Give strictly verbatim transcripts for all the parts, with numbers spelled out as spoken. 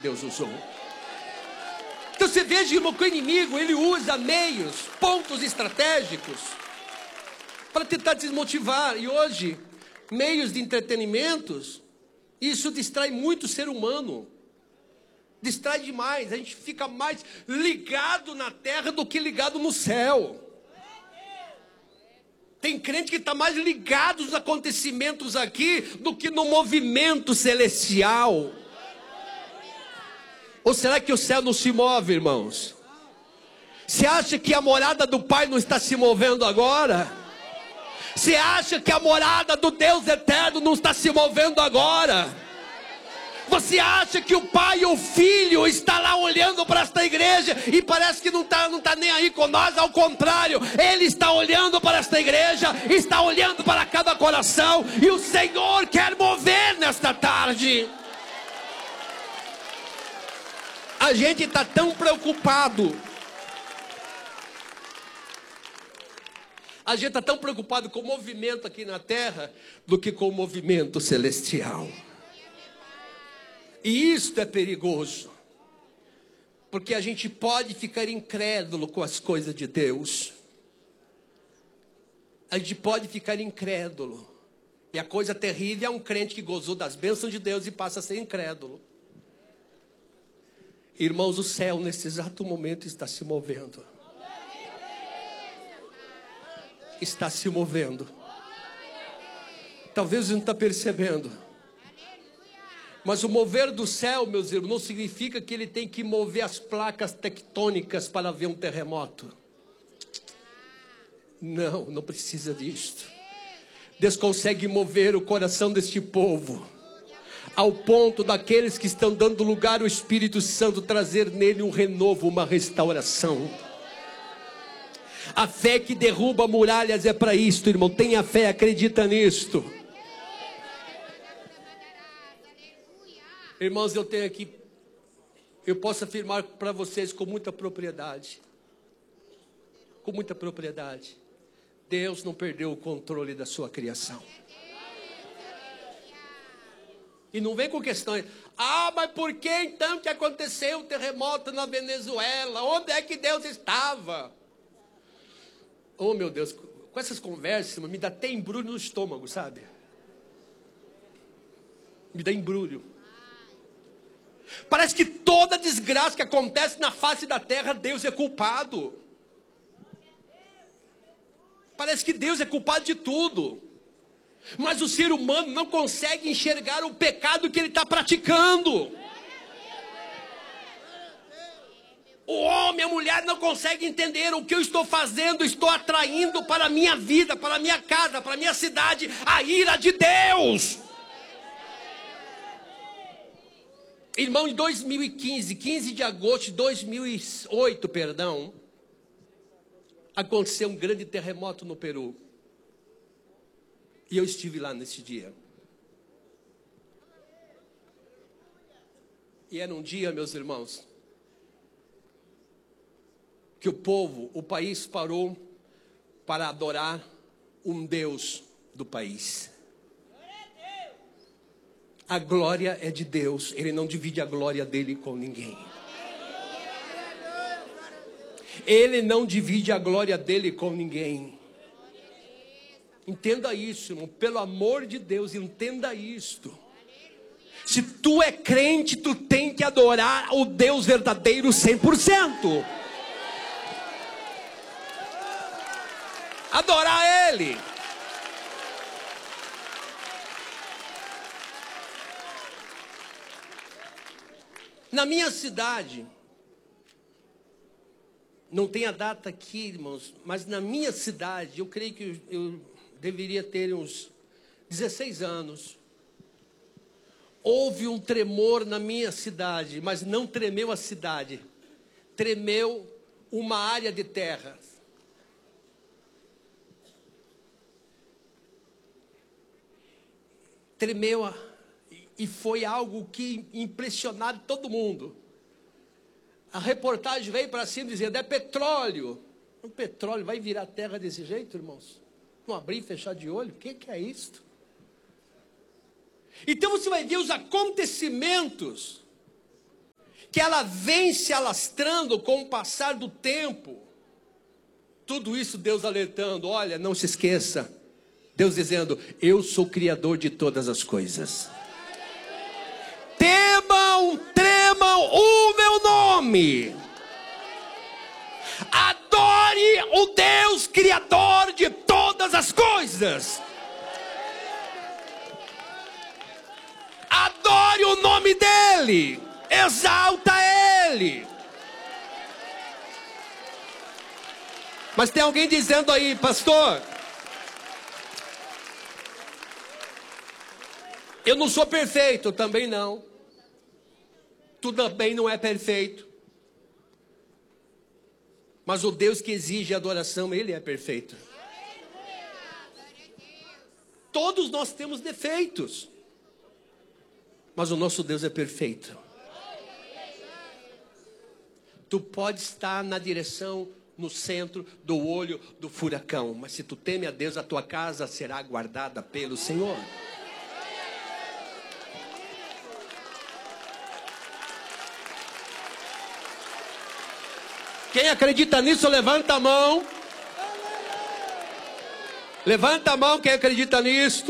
Deus usou. Então você veja, irmão, que o inimigo, ele usa meios, pontos estratégicos para tentar desmotivar. E hoje, meios de entretenimentos, isso distrai muito o ser humano. Distrai demais. A gente fica mais ligado na terra do que ligado no céu. Tem crente que está mais ligado nos acontecimentos aqui do que no movimento celestial. Ou será que o céu não se move, irmãos? Você acha que a morada do Pai não está se movendo agora? Você acha que a morada do Deus eterno não está se movendo agora? Você acha que o Pai e o Filho está lá olhando para esta igreja e parece que não está não tá nem aí com nós? Ao contrário, Ele está olhando para esta igreja, está olhando para cada coração, e o Senhor quer mover nesta tarde. A gente está tão preocupado, a gente está tão preocupado com o movimento aqui na terra do que com o movimento celestial. E isto é perigoso, porque a gente pode ficar incrédulo com as coisas de Deus. A gente pode ficar incrédulo. E a coisa terrível é um crente que gozou das bênçãos de Deus e passa a ser incrédulo. Irmãos, o céu nesse exato momento está se movendo. Está se movendo. Talvez você não está percebendo. Mas o mover do céu, meus irmãos, não significa que ele tem que mover as placas tectônicas para ver um terremoto. Não, não precisa disso. Deus consegue mover o coração deste povo ao ponto daqueles que estão dando lugar ao Espírito Santo trazer nele um renovo, uma restauração. A fé que derruba muralhas é para isto, irmão. Tenha fé, acredita nisto. Irmãos, eu tenho aqui, eu posso afirmar para vocês com muita propriedade, com muita propriedade, Deus não perdeu o controle da sua criação. E não vem com questões, ah, mas por que então que aconteceu o terremoto na Venezuela? Onde é que Deus estava? Oh meu Deus, com essas conversas me dá até embrulho no estômago, sabe? Me dá embrulho. Parece que toda desgraça que acontece na face da terra, Deus é culpado. Parece que Deus é culpado de tudo. Mas o ser humano não consegue enxergar o pecado que ele está praticando. O homem, a mulher não consegue entender o que eu estou fazendo. Estou atraindo para a minha vida, para a minha casa, para a minha cidade, a ira de Deus. Irmão, em dois mil e quinze, quinze de agosto de dois mil e oito, perdão, aconteceu um grande terremoto no Peru. E eu estive lá nesse dia. E era um dia, meus irmãos, que o povo, o país parou para adorar um Deus do país. A glória é de Deus, Ele não divide a glória dele com ninguém. Ele não divide a glória dele com ninguém. Entenda isso, irmão, pelo amor de Deus, entenda isto. Se tu é crente, tu tem que adorar o Deus verdadeiro cem por cento. Adorar Ele. Na minha cidade, não tem a data aqui, irmãos, mas na minha cidade, eu creio que eu deveria ter uns dezesseis anos. Houve um tremor na minha cidade, mas não tremeu a cidade, tremeu uma área de terra. Tremeu a... E foi algo que impressionou todo mundo. A reportagem veio para cima dizendo, é petróleo. O petróleo vai virar terra desse jeito, irmãos? Não abrir e fechar de olho? O que, que é isto? Então você vai ver os acontecimentos que ela vem se alastrando com o passar do tempo. Tudo isso Deus alertando, olha, não se esqueça. Deus dizendo, eu sou o Criador de todas as coisas. Temam, tremam o meu nome. Adore o Deus Criador de todas as coisas. Adore o nome dEle. Exalta Ele. Mas tem alguém dizendo aí, pastor, eu não sou perfeito, também não. Tu também não é perfeito. Mas o Deus que exige adoração, Ele é perfeito. Todos nós temos defeitos. Mas o nosso Deus é perfeito. Tu pode estar na direção, no centro do olho do furacão. Mas se tu teme a Deus, a tua casa será guardada pelo Senhor. Quem acredita nisso, levanta a mão. Levanta a mão quem acredita nisto.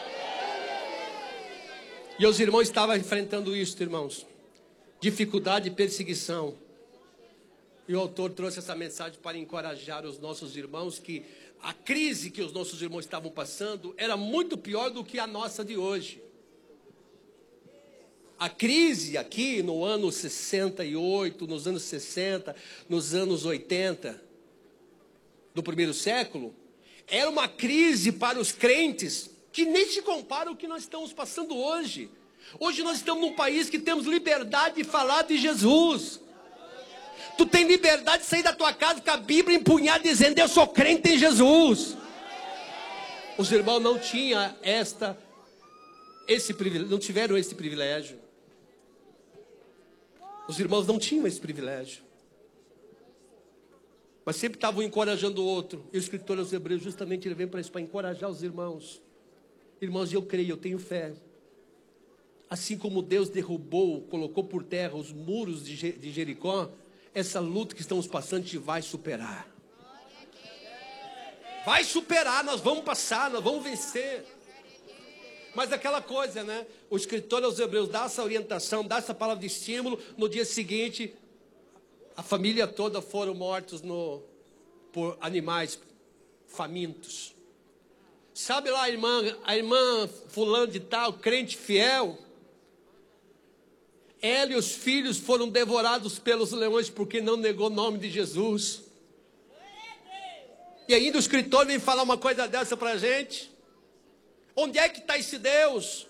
E os irmãos estavam enfrentando isso, irmãos. Dificuldade e perseguição. E o autor trouxe essa mensagem para encorajar os nossos irmãos que a crise que os nossos irmãos estavam passando era muito pior do que a nossa de hoje. A crise aqui no ano sessenta e oito, nos anos sessenta, nos anos oitenta do primeiro século, era uma crise para os crentes que nem se compara ao que nós estamos passando hoje. Hoje nós estamos num país que temos liberdade de falar de Jesus. Tu tem liberdade de sair da tua casa com a Bíblia empunhada dizendo, eu sou crente em Jesus. Os irmãos não tinham esta, esse privilégio, não tiveram esse privilégio. Os irmãos não tinham esse privilégio. Mas sempre estavam encorajando o outro. E o escritor aos Hebreus justamente ele vem para isso, para encorajar os irmãos. Irmãos, eu creio, eu tenho fé. Assim como Deus derrubou, colocou por terra os muros de Jericó, essa luta que estamos passando, a gente vai superar. Vai superar, nós vamos passar, nós vamos vencer. Mas aquela coisa, né? O escritor aos Hebreus dá essa orientação, dá essa palavra de estímulo. No dia seguinte, a família toda foram mortos no, por animais famintos. Sabe lá a irmã, a irmã fulano de tal, crente fiel? Ela e os filhos foram devorados pelos leões porque não negou o nome de Jesus. E ainda o escritor vem falar uma coisa dessa para a gente. Onde é que está esse Deus?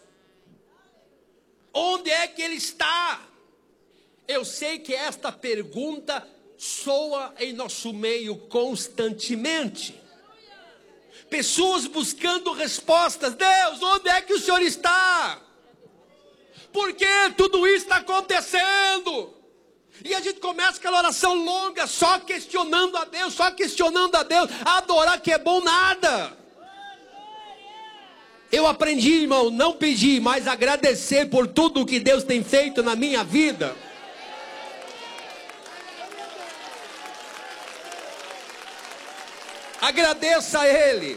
Onde é que Ele está? Eu sei que esta pergunta soa em nosso meio constantemente. Pessoas buscando respostas. Deus, onde é que o Senhor está? Por que tudo isso está acontecendo? E a gente começa aquela oração longa, só questionando a Deus, só questionando a Deus. Adorar que é bom nada. Eu aprendi, irmão, não pedir, mas agradecer por tudo que Deus tem feito na minha vida. Agradeça a Ele.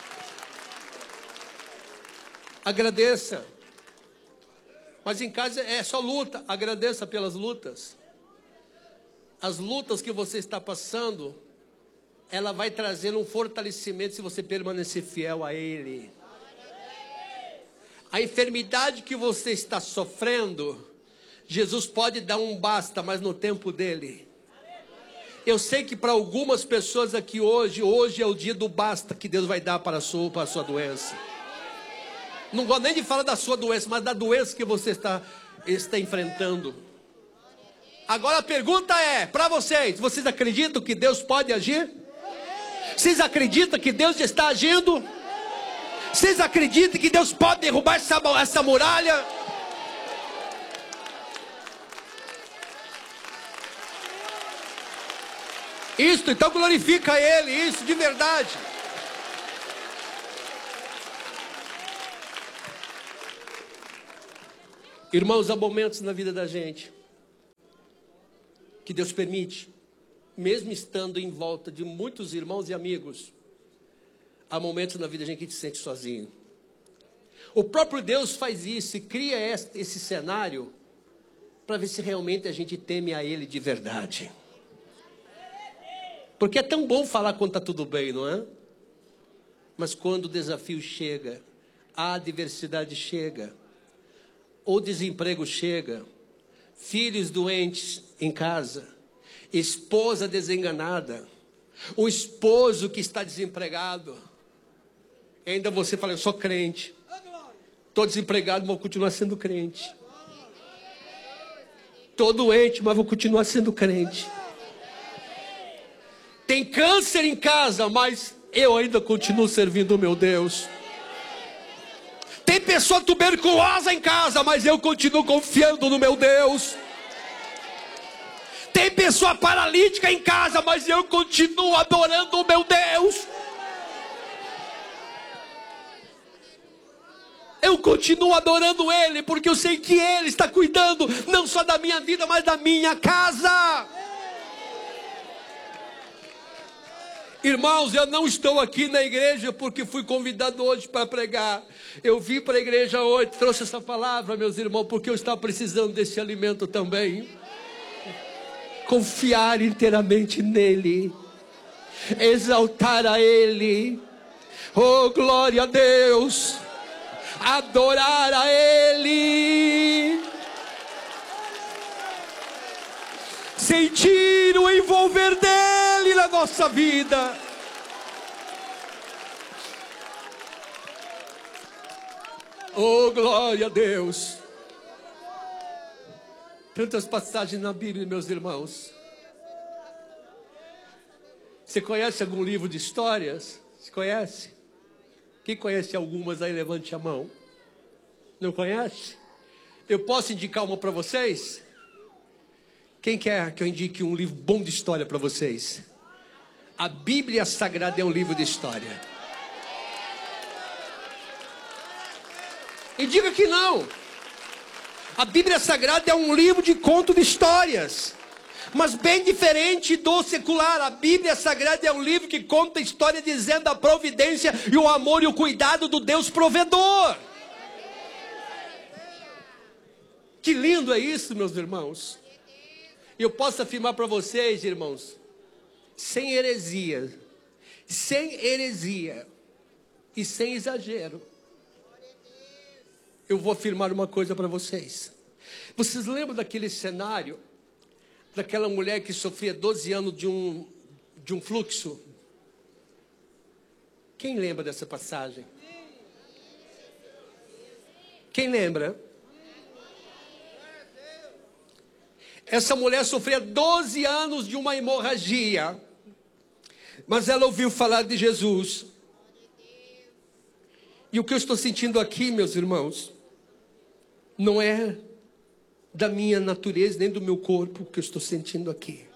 Agradeça. Mas em casa é só luta. Agradeça pelas lutas. As lutas que você está passando, ela vai trazer um fortalecimento se você permanecer fiel a Ele. A enfermidade que você está sofrendo, Jesus pode dar um basta, mas no tempo dele. Eu sei que para algumas pessoas aqui hoje, hoje é o dia do basta que Deus vai dar para a sua, para a sua doença. Não gosto nem de falar da sua doença, mas da doença que você está, está enfrentando. Agora a pergunta é, para vocês, vocês acreditam que Deus pode agir? Vocês acreditam que Deus está agindo? Vocês acreditam que Deus pode derrubar essa, essa muralha? Isso, então glorifica Ele, isso de verdade. Irmãos, há momentos na vida da gente que Deus permite, mesmo estando em volta de muitos irmãos e amigos, há momentos na vida a gente se sente sozinho. O próprio Deus faz isso e cria esse cenário para ver se realmente a gente teme a Ele de verdade. Porque é tão bom falar quando está tudo bem, não é? Mas quando o desafio chega, a adversidade chega, o desemprego chega, filhos doentes em casa, esposa desenganada, o esposo que está desempregado, e ainda você fala, eu sou crente, estou desempregado, mas vou continuar sendo crente. Estou doente, mas vou continuar sendo crente. Tem câncer em casa, mas eu ainda continuo servindo o meu Deus. Tem pessoa tuberculosa em casa, mas eu continuo confiando no meu Deus. Tem pessoa paralítica em casa, mas eu continuo adorando o meu Deus. Eu continuo adorando Ele, porque eu sei que Ele está cuidando, não só da minha vida, mas da minha casa. Irmãos, eu não estou aqui na igreja porque fui convidado hoje para pregar. Eu vim para a igreja hoje, trouxe essa palavra, meus irmãos, porque eu estava precisando desse alimento também. Confiar inteiramente nele, exaltar a Ele, oh glória a Deus, adorar a Ele, sentir o envolver dEle na nossa vida. Oh glória a Deus. Tantas passagens na Bíblia, meus irmãos. Você conhece algum livro de histórias? Você conhece? Quem conhece algumas aí, levante a mão. Não conhece? Eu posso indicar uma para vocês? Quem quer que eu indique um livro bom de história para vocês? A Bíblia Sagrada é um livro de história. E diga que não. A Bíblia Sagrada é um livro de conto de histórias, mas bem diferente do secular. A Bíblia Sagrada é um livro que conta a história dizendo a providência e o amor e o cuidado do Deus provedor. Que lindo é isso, meus irmãos. E eu posso afirmar para vocês, irmãos, sem heresia, sem heresia e sem exagero, eu vou afirmar uma coisa para vocês. Vocês lembram daquele cenário, daquela mulher que sofria doze anos de um, de um fluxo? Quem lembra dessa passagem? Quem lembra? Essa mulher sofria doze anos de uma hemorragia, mas ela ouviu falar de Jesus. E o que eu estou sentindo aqui, meus irmãos, não é da minha natureza, nem do meu corpo, o que eu estou sentindo aqui.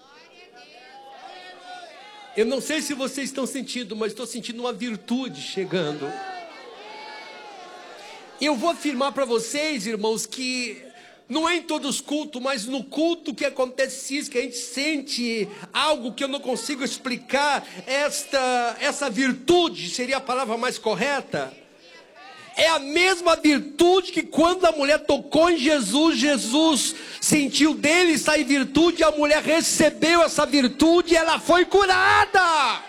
Eu não sei se vocês estão sentindo, mas estou sentindo uma virtude chegando. E eu vou afirmar para vocês, irmãos, que não é em todos os cultos, mas no culto que acontece isso, que a gente sente algo que eu não consigo explicar. Esta, essa virtude seria a palavra mais correta. É a mesma virtude que quando a mulher tocou em Jesus, Jesus sentiu dele sair virtude, a mulher recebeu essa virtude e ela foi curada.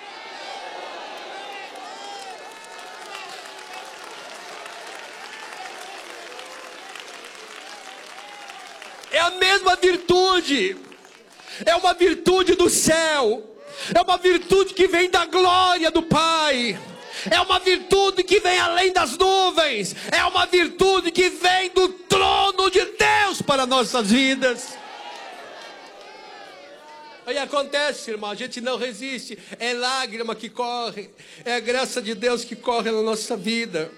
É a mesma virtude, é uma virtude do céu, é uma virtude que vem da glória do Pai. É uma virtude que vem além das nuvens. É uma virtude que vem do trono de Deus para nossas vidas. Aí acontece, irmão, a gente não resiste. É lágrima que corre. É a graça de Deus que corre na nossa vida.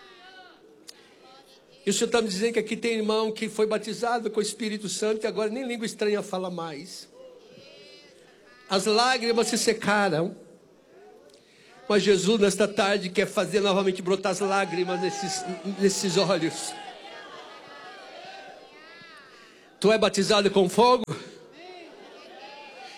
E o Senhor está me dizendo que aqui tem irmão que foi batizado com o Espírito Santo e agora nem língua estranha fala mais. As lágrimas se secaram. Mas Jesus nesta tarde quer fazer novamente brotar as lágrimas nesses, nesses olhos. Tu é batizado com fogo?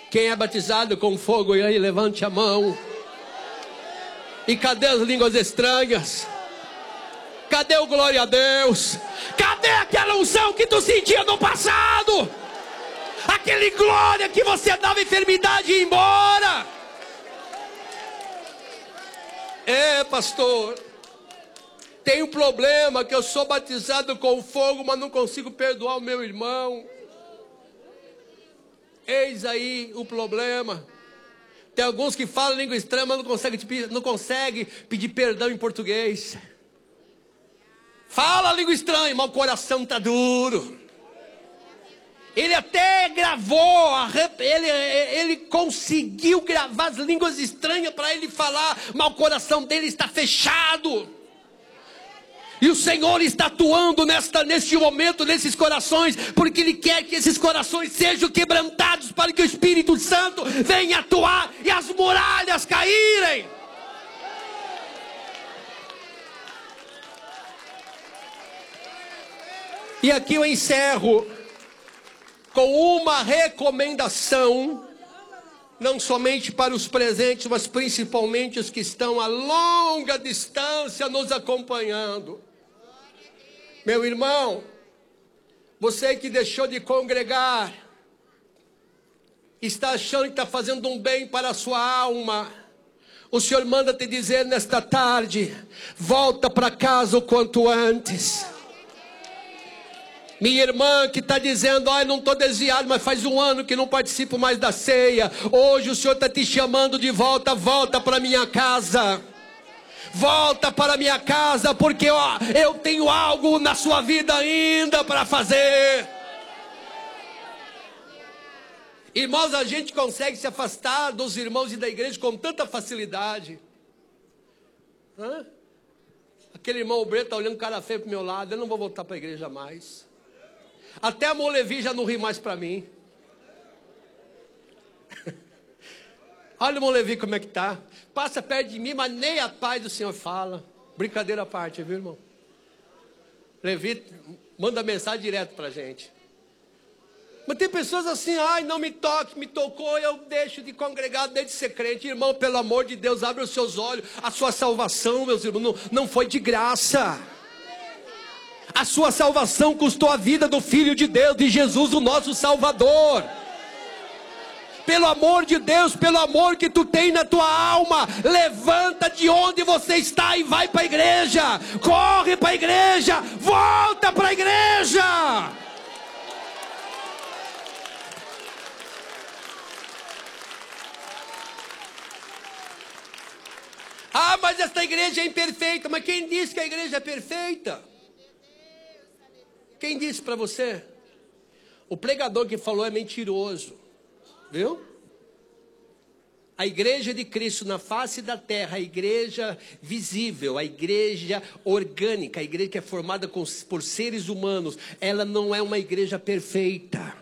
Quem é batizado com fogo, e aí levante a mão. E cadê as línguas estranhas? Cadê o glória a Deus? Cadê aquela unção que tu sentia no passado? Aquele glória que você dava enfermidade e ia embora. É, pastor, tem um problema que eu sou batizado com fogo, mas não consigo perdoar o meu irmão. Eis aí o problema. Tem alguns que falam língua estranha, mas não conseguem não consegue pedir perdão em português. Fala língua estranha, mas o coração está duro. Ele até gravou, ele, ele conseguiu gravar as línguas estranhas para ele falar, mas o coração dele está fechado. E o Senhor está atuando nesta, neste momento, nesses corações, porque Ele quer que esses corações sejam quebrantados, para que o Espírito Santo venha atuar e as muralhas caírem. E aqui eu encerro com uma recomendação, não somente para os presentes, mas principalmente os que estão a longa distância nos acompanhando. Meu irmão, você que deixou de congregar, está achando que está fazendo um bem para a sua alma, o Senhor manda te dizer nesta tarde: volta para casa o quanto antes. Minha irmã que está dizendo: ai, não estou desviado, mas faz um ano que não participo mais da ceia. Hoje o Senhor está te chamando de volta, volta para minha casa. Volta para minha casa, porque ó, eu tenho algo na sua vida ainda para fazer. Irmãos, a gente consegue se afastar dos irmãos e da igreja com tanta facilidade. Hã? Aquele irmão Breto está olhando cara feio para o meu lado, eu não vou voltar para a igreja mais. Até a Molevi já não ri mais para mim. Olha o Molevi como é que está. Passa perto de mim, mas nem a paz do Senhor fala. Brincadeira à parte, viu, irmão? Levi manda mensagem direto para a gente. Mas tem pessoas assim: ai, não me toque, me tocou, eu deixo de congregar, deixo de ser crente. Irmão, pelo amor de Deus, abre os seus olhos. A sua salvação, meus irmãos, não, não foi de graça. A sua salvação custou a vida do Filho de Deus, de Jesus, o nosso Salvador. Pelo amor de Deus, pelo amor que tu tem na tua alma, levanta de onde você está e vai para a igreja. Corre para a igreja, volta para a igreja. Ah, mas esta igreja é imperfeita. Mas quem disse que a igreja é perfeita? Quem disse para você? O pregador que falou é mentiroso. Viu? A igreja de Cristo na face da terra, a igreja visível, a igreja orgânica, a igreja que é formada com, por seres humanos, ela não é uma igreja perfeita.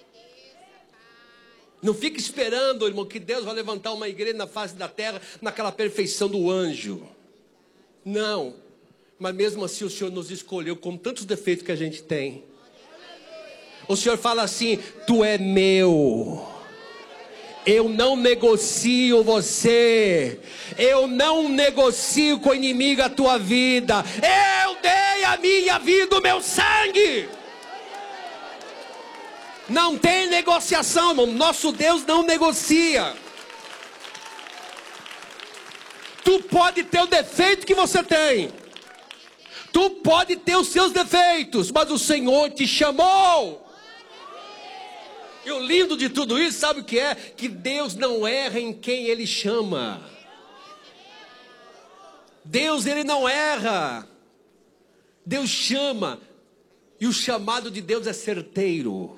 Não fique esperando, irmão, que Deus vai levantar uma igreja na face da terra, naquela perfeição do anjo. Não. Mas mesmo assim o Senhor nos escolheu com tantos defeitos que a gente tem. O Senhor fala assim: tu é meu. Eu não negocio você. Eu não negocio com o inimigo a tua vida. Eu dei a minha vida, o meu sangue. Não tem negociação, irmão. Nosso Deus não negocia. Tu pode ter o defeito que você tem. Tu pode ter os seus defeitos, mas o Senhor te chamou. E o lindo de tudo isso, sabe o que é? Que Deus não erra em quem Ele chama. Deus, Ele não erra. Deus chama. E o chamado de Deus é certeiro.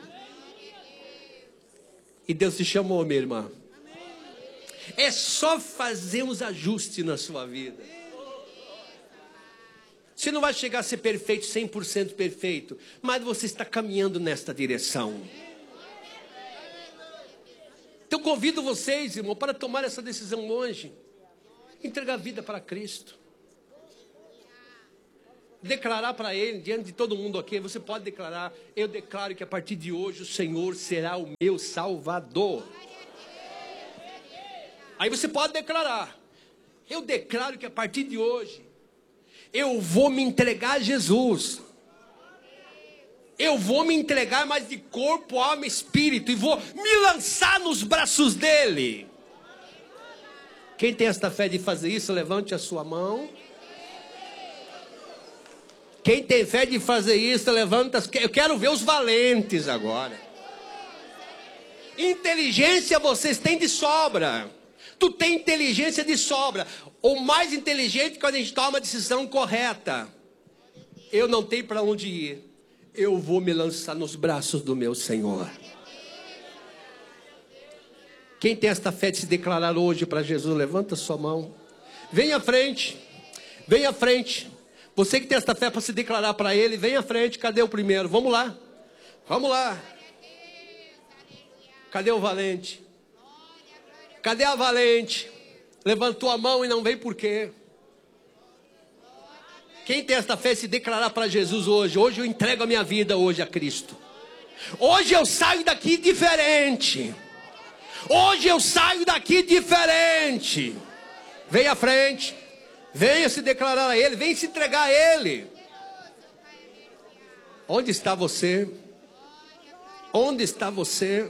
E Deus te chamou, minha irmã. É só fazer uns ajustes na sua vida. Você não vai chegar a ser perfeito, cem por cento perfeito, mas você está caminhando nesta direção. Então convido vocês, irmão, para tomar essa decisão hoje. Entregar a vida para Cristo. Declarar para Ele, diante de todo mundo aqui, você pode declarar: eu declaro que a partir de hoje o Senhor será o meu Salvador. Aí você pode declarar: eu declaro que a partir de hoje, eu vou me entregar a Jesus. Eu vou me entregar mais de corpo, alma e espírito, e vou me lançar nos braços dele. Quem tem esta fé de fazer isso, levante a sua mão. Quem tem fé de fazer isso, levanta. Eu quero ver os valentes agora. Inteligência vocês têm de sobra. Tu tem inteligência de sobra. O mais inteligente quando a gente toma a decisão correta. Eu não tenho para onde ir. Eu vou me lançar nos braços do meu Senhor. Quem tem esta fé de se declarar hoje para Jesus, levanta sua mão. Vem à frente. Vem à frente. Você que tem esta fé para se declarar para Ele, vem à frente. Cadê o primeiro? Vamos lá. Vamos lá. Cadê o valente? Cadê a valente? Levantou a mão e não veio por quê? Quem tem esta fé se declarar para Jesus hoje? Hoje eu entrego a minha vida hoje a Cristo. Hoje eu saio daqui diferente. Hoje eu saio daqui diferente. Venha à frente. Venha se declarar a Ele. Venha se entregar a Ele. Onde está você? Onde está você?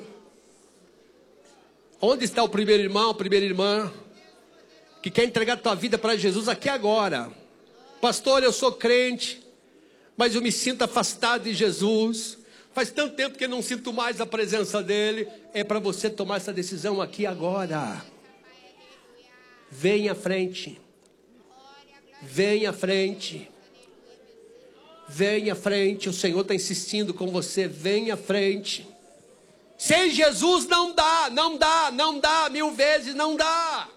Onde está o primeiro irmão, a primeira irmã que quer entregar a tua vida para Jesus aqui agora? Pastor, eu sou crente, mas eu me sinto afastado de Jesus. Faz tanto tempo que eu não sinto mais a presença dele. É para você tomar essa decisão aqui agora. Venha à frente. Venha à frente. Venha à frente. O Senhor está insistindo com você. Venha à frente. Sem Jesus não dá, não dá, não dá. Mil vezes não dá.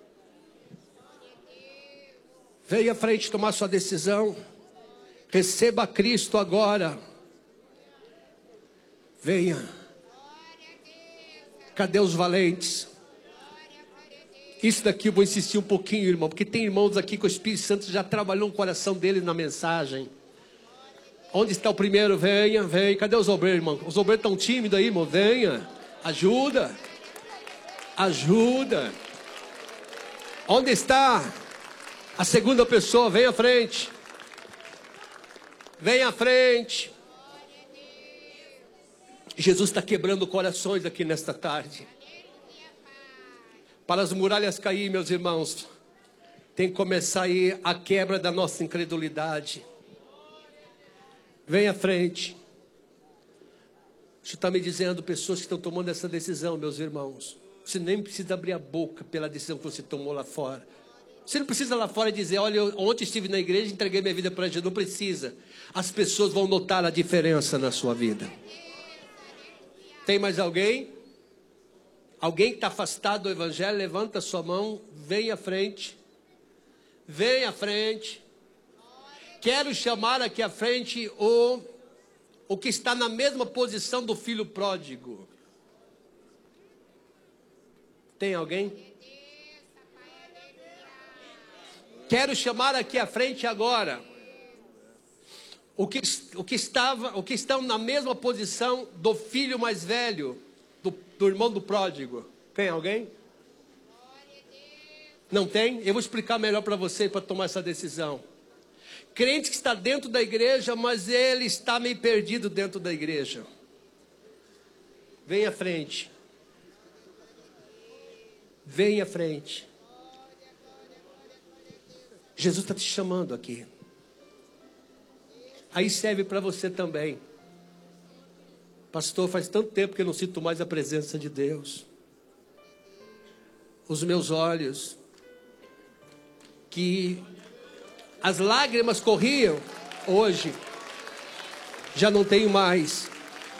Venha à frente tomar sua decisão. Receba Cristo agora. Venha. Cadê os valentes? Isso daqui eu vou insistir um pouquinho, irmão, porque tem irmãos aqui que o Espírito Santo já trabalhou no coração deles na mensagem. Onde está o primeiro? Venha, venha. Cadê os obreiros, irmão? Os obreiros estão tímidos aí, irmão. Venha. Ajuda. Ajuda. Onde está a segunda pessoa? Venha à frente. Venha à frente. Jesus está quebrando corações aqui nesta tarde. Para as muralhas cair, meus irmãos, tem que começar aí a quebra da nossa incredulidade. Venha à frente. Isso está me dizendo, pessoas que estão tomando essa decisão, meus irmãos. Você nem precisa abrir a boca pela decisão que você tomou lá fora. Você não precisa lá fora dizer: olha, eu ontem estive na igreja e entreguei minha vida para Jesus. Não precisa. As pessoas vão notar a diferença na sua vida. Tem mais alguém? Alguém que está afastado do Evangelho, levanta a sua mão, vem à frente. Vem à frente. Quero chamar aqui à frente o, o que está na mesma posição do filho pródigo. Tem alguém? Quero chamar aqui à frente agora o que, o que, estava, o que estão na mesma posição do filho mais velho, do, do irmão do pródigo. Tem alguém? Não tem? Eu vou explicar melhor para você para tomar essa decisão. Crente que está dentro da igreja, mas ele está meio perdido dentro da igreja. Vem à frente. Vem à frente. Jesus está te chamando aqui. Aí serve para você também. Pastor, faz tanto tempo que eu não sinto mais a presença de Deus. Os meus olhos, que as lágrimas corriam, hoje já não tenho mais.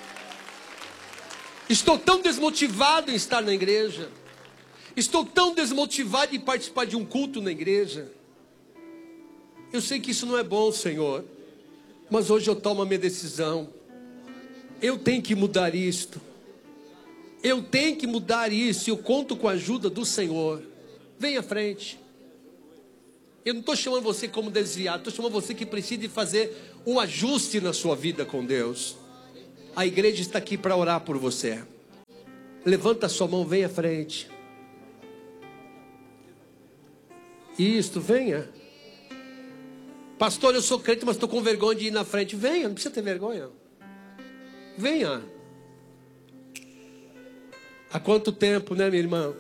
Estou tão desmotivado em estar na igreja. Estou tão desmotivado em participar de um culto na igreja. Eu sei que isso não é bom, Senhor, mas hoje eu tomo a minha decisão. Eu tenho que mudar isto. Eu tenho que mudar isso. E eu conto com a ajuda do Senhor. Vem à frente. Eu não estou chamando você como desviado. Estou chamando você que precisa de fazer um ajuste na sua vida com Deus. A igreja está aqui para orar por você. Levanta a sua mão, vem à frente. Isto, venha. Pastor, eu sou crente, mas estou com vergonha de ir na frente. Venha, não precisa ter vergonha. Venha. Há quanto tempo, né, minha irmã?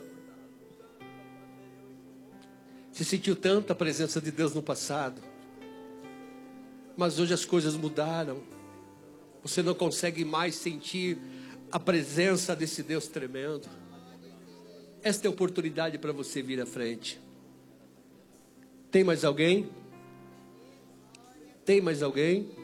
Você sentiu tanta presença de Deus no passado, mas hoje as coisas mudaram. Você não consegue mais sentir a presença desse Deus tremendo. Esta é a oportunidade para você vir à frente. Tem mais alguém? Tem mais alguém?